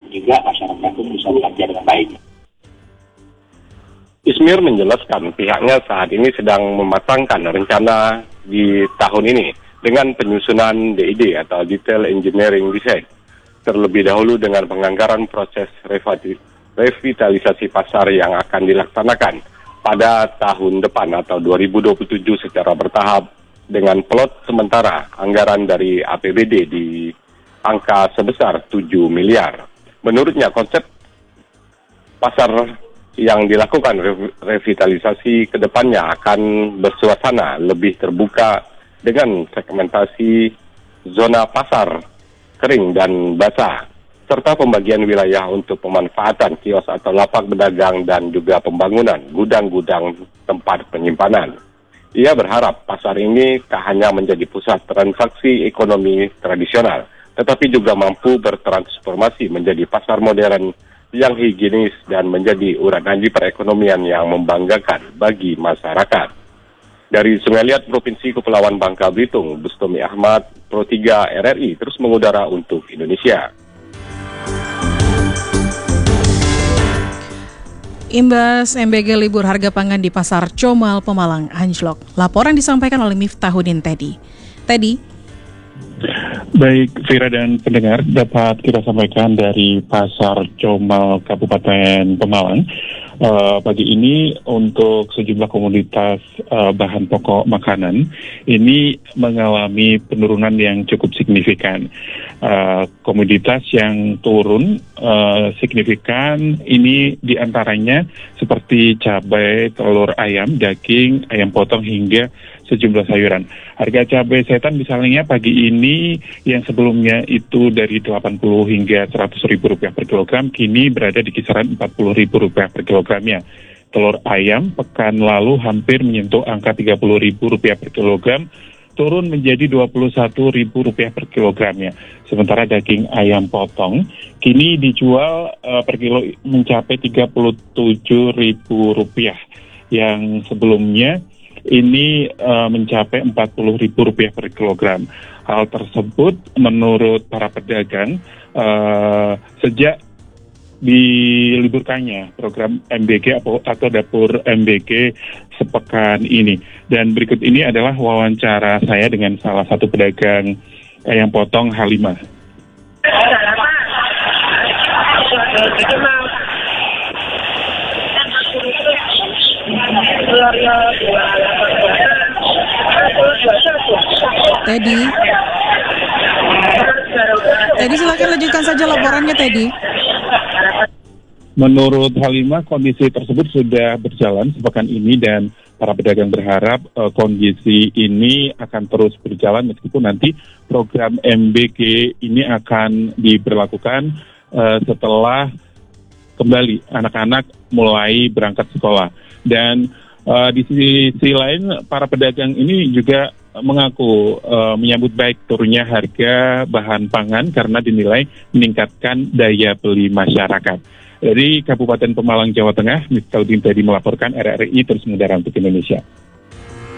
juga masyarakat itu bisa bekerja dengan baik. Ismir menjelaskan pihaknya saat ini sedang mematangkan rencana di tahun ini dengan penyusunan DID atau Detail Engineering Design. Terlebih dahulu dengan penganggaran proses revitalisasi pasar yang akan dilaksanakan pada tahun depan atau 2027 secara bertahap dengan plot sementara anggaran dari APBD di angka sebesar 7 miliar. Menurutnya konsep pasar yang dilakukan revitalisasi ke depannya akan bersuasana lebih terbuka dengan segmentasi zona pasar kering dan basah, serta pembagian wilayah untuk pemanfaatan kios atau lapak pedagang dan juga pembangunan gudang-gudang tempat penyimpanan. Ia berharap pasar ini tak hanya menjadi pusat transaksi ekonomi tradisional, tetapi juga mampu bertransformasi menjadi pasar modern yang higienis dan menjadi urat nadi perekonomian yang membanggakan bagi masyarakat. Dari Sungai Liat, Provinsi Kepulauan Bangka Belitung, Bustomi Ahmad, Pro 3 RRI terus mengudara untuk Indonesia. Imbas MBG libur harga pangan di Pasar Comal Pemalang anjlok. Laporan disampaikan oleh Miftahudin Teddy. Baik, Vira dan pendengar, dapat kita sampaikan dari Pasar Comal Kabupaten Pemalang. Pagi ini untuk sejumlah komoditas bahan pokok makanan ini mengalami penurunan yang cukup signifikan. Komoditas yang turun signifikan ini diantaranya seperti cabai, telur ayam, daging, ayam potong hingga sejumlah sayuran. Harga cabai setan misalnya pagi ini yang sebelumnya itu dari 80 hingga 100 ribu rupiah per kilogram, kini berada di kisaran 40 ribu rupiah per kilogramnya. Telur ayam pekan lalu hampir menyentuh angka 30 ribu rupiah per kilogram, turun menjadi 21 ribu rupiah per kilogramnya. Sementara daging ayam potong kini dijual per kilo mencapai 37 ribu rupiah, yang sebelumnya ini mencapai 40 ribu rupiah per kilogram. Hal tersebut menurut para pedagang sejak diliburkannya program MBG atau dapur MBG sepekan ini. Dan berikut ini adalah wawancara saya dengan salah satu pedagang ayam potong Halimah. Teddy silakan lanjutkan saja laporannya, Teddy. Menurut Halimah, kondisi tersebut sudah berjalan sepekan ini dan para pedagang berharap kondisi ini akan terus berjalan meskipun nanti program MBG ini akan diberlakukan setelah kembali anak-anak mulai berangkat sekolah. Dan di sisi lain, para pedagang ini juga mengaku menyambut baik turunnya harga bahan pangan karena dinilai meningkatkan daya beli masyarakat. Dari Kabupaten Pemalang, Jawa Tengah, Miftahudin Teddy melaporkan, RRI terus mengudara untuk Indonesia.